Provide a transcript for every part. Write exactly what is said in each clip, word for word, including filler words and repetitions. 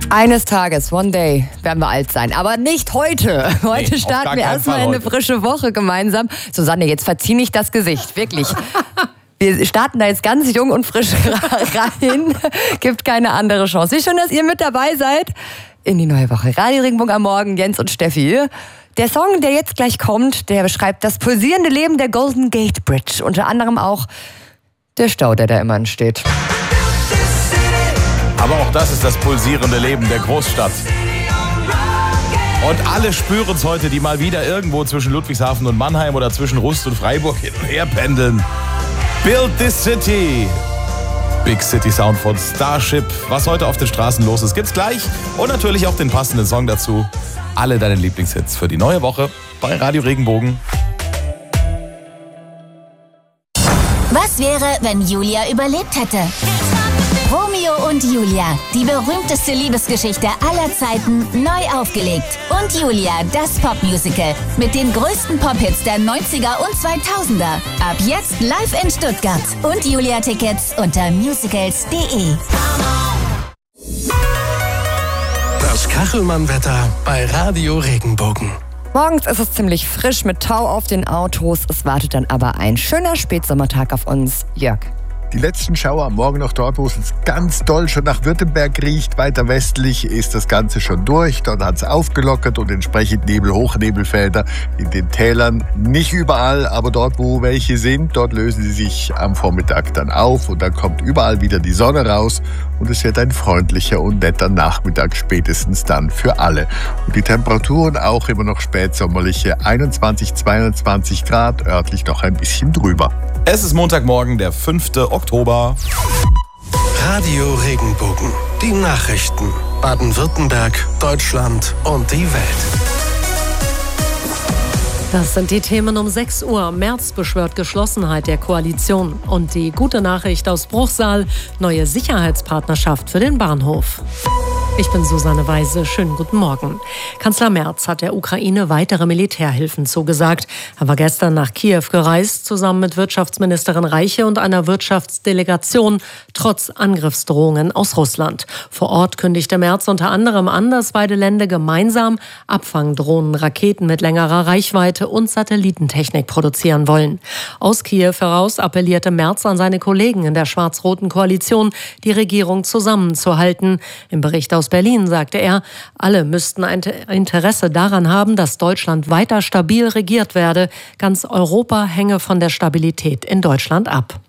Eines Tages, one day, werden wir alt sein. Aber nicht heute. Heute nee, starten wir erstmal eine frische Woche gemeinsam. Susanne, jetzt verzieh nicht das Gesicht, wirklich. Wir starten da jetzt ganz jung und frisch rein. Gibt keine andere Chance. Wie schön, dass ihr mit dabei seid in die neue Woche. Radio Regenbogen am Morgen, Jens und Steffi. Der Song, der jetzt gleich kommt, der beschreibt das pulsierende Leben der Golden Gate Bridge. Unter anderem auch der Stau, der da immer entsteht. Aber auch das ist das pulsierende Leben der Großstadt. Und alle spüren es heute, die mal wieder irgendwo zwischen Ludwigshafen und Mannheim oder zwischen Rust und Freiburg hin und her pendeln. Build this city. Big City Sound von Starship. Was heute auf den Straßen los ist, gibt's gleich. Und natürlich auch den passenden Song dazu. Alle deine Lieblingshits für die neue Woche bei Radio Regenbogen. Was wäre, wenn Julia überlebt hätte? Romeo und Julia, die berühmteste Liebesgeschichte aller Zeiten, neu aufgelegt. Und Julia, das Popmusical mit den größten Pop-Hits der neunziger und zweitausender. Ab jetzt live in Stuttgart. Und Julia-Tickets unter musicals punkt de. Das Kachelmann-Wetter bei Radio Regenbogen. Morgens ist es ziemlich frisch mit Tau auf den Autos. Es wartet dann aber ein schöner Spätsommertag auf uns. Jörg. Die letzten Schauer am Morgen noch dort, wo es ganz doll schon nach Württemberg riecht. Weiter westlich ist das Ganze schon durch. Dort hat es aufgelockert und entsprechend Nebel, Hochnebelfelder in den Tälern. Nicht überall, aber dort, wo welche sind, dort lösen sie sich am Vormittag dann auf. Und dann kommt überall wieder die Sonne raus. Und es wird ein freundlicher und netter Nachmittag spätestens dann für alle. Und die Temperaturen auch immer noch spätsommerliche einundzwanzig, zweiundzwanzig Grad, örtlich noch ein bisschen drüber. Es ist Montagmorgen, der fünfte Oktober. Radio Regenbogen. Die Nachrichten. Baden-Württemberg, Deutschland und die Welt. Das sind die Themen um sechs Uhr. Merz beschwört Geschlossenheit der Koalition. Und die gute Nachricht aus Bruchsal: neue Sicherheitspartnerschaft für den Bahnhof. Ich bin Susanne Weise. Schönen guten Morgen. Kanzler Merz hat der Ukraine weitere Militärhilfen zugesagt. Er war gestern nach Kiew gereist, zusammen mit Wirtschaftsministerin Reiche und einer Wirtschaftsdelegation, trotz Angriffsdrohungen aus Russland. Vor Ort kündigte Merz unter anderem an, dass beide Länder gemeinsam Abfangdrohnen, Raketen mit längerer Reichweite und Satellitentechnik produzieren wollen. Aus Kiew heraus appellierte Merz an seine Kollegen in der schwarz-roten Koalition, die Regierung zusammenzuhalten. Im Bericht aus Berlin sagte er, alle müssten ein Interesse daran haben, dass Deutschland weiter stabil regiert werde. Ganz Europa hänge von der Stabilität in Deutschland ab.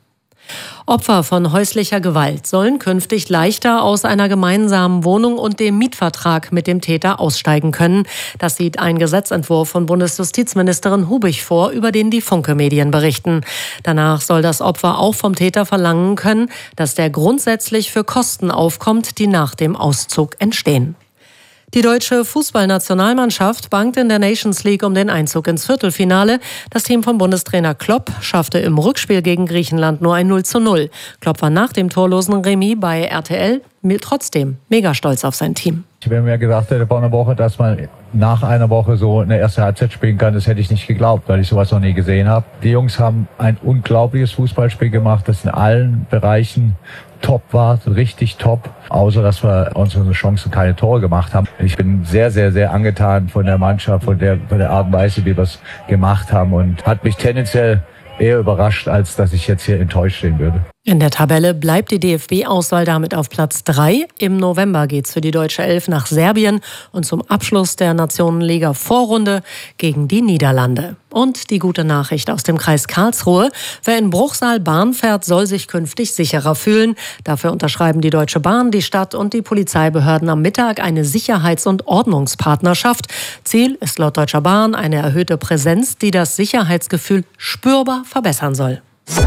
Opfer von häuslicher Gewalt sollen künftig leichter aus einer gemeinsamen Wohnung und dem Mietvertrag mit dem Täter aussteigen können. Das sieht ein Gesetzentwurf von Bundesjustizministerin Hubig vor, über den die Funke-Medien berichten. Danach soll das Opfer auch vom Täter verlangen können, dass der grundsätzlich für Kosten aufkommt, die nach dem Auszug entstehen. Die deutsche Fußballnationalmannschaft bangt in der Nations League um den Einzug ins Viertelfinale. Das Team von Bundestrainer Klopp schaffte im Rückspiel gegen Griechenland nur ein null zu null. Klopp war nach dem torlosen Remis bei R T L trotzdem mega stolz auf sein Team. Wenn mir gesagt hätte vor einer Woche, dass man nach einer Woche so eine erste Halbzeit spielen kann, das hätte ich nicht geglaubt, weil ich sowas noch nie gesehen habe. Die Jungs haben ein unglaubliches Fußballspiel gemacht, das in allen Bereichen top war, richtig top, außer dass wir unsere Chancen keine Tore gemacht haben. Ich bin sehr, sehr, sehr angetan von der Mannschaft, von der, von der Art und Weise, wie wir es gemacht haben, und hat mich tendenziell eher überrascht, als dass ich jetzt hier enttäuscht stehen würde. In der Tabelle bleibt die D F B-Auswahl damit auf Platz drei. Im November geht's für die deutsche Elf nach Serbien und zum Abschluss der Nationenliga-Vorrunde gegen die Niederlande. Und die gute Nachricht aus dem Kreis Karlsruhe: Wer in Bruchsal Bahn fährt, soll sich künftig sicherer fühlen. Dafür unterschreiben die Deutsche Bahn, die Stadt und die Polizeibehörden am Mittag eine Sicherheits- und Ordnungspartnerschaft. Ziel ist laut Deutscher Bahn eine erhöhte Präsenz, die das Sicherheitsgefühl spürbar verbessern soll.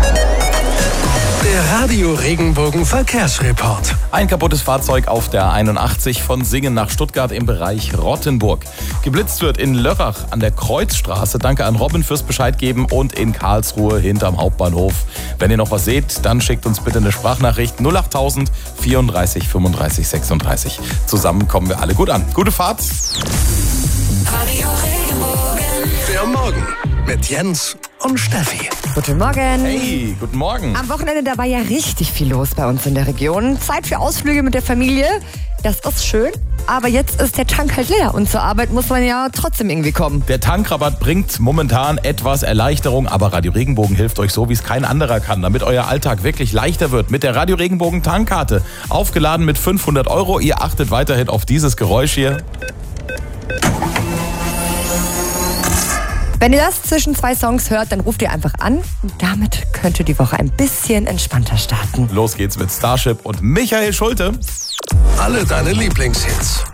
Der Radio Regenbogen Verkehrsreport. Ein kaputtes Fahrzeug auf der einundachtzig von Singen nach Stuttgart im Bereich Rottenburg. Geblitzt wird in Lörrach an der Kreuzstraße. Danke an Robin fürs Bescheid geben, und in Karlsruhe hinterm Hauptbahnhof. Wenn ihr noch was seht, dann schickt uns bitte eine Sprachnachricht null achttausend vierunddreißig fünfunddreißig sechsunddreißig. Zusammen kommen wir alle gut an. Gute Fahrt. Radio Regenbogen. Der Morgen mit Jens und Steffi. Guten Morgen. Hey, guten Morgen. Am Wochenende, da war ja richtig viel los bei uns in der Region. Zeit für Ausflüge mit der Familie. das ist schön, aber jetzt ist der Tank halt leer und zur Arbeit muss man ja trotzdem irgendwie kommen. Der Tankrabatt bringt momentan etwas Erleichterung, aber Radio Regenbogen hilft euch so, wie es kein anderer kann, damit euer Alltag wirklich leichter wird. Mit der Radio Regenbogen Tankkarte, aufgeladen mit fünfhundert Euro. Ihr achtet weiterhin auf dieses Geräusch hier. Wenn ihr das zwischen zwei Songs hört, dann ruft ihr einfach an und damit könnt ihr die Woche ein bisschen entspannter starten. Los geht's mit Starship und Michael Schulte. Alle deine Lieblingshits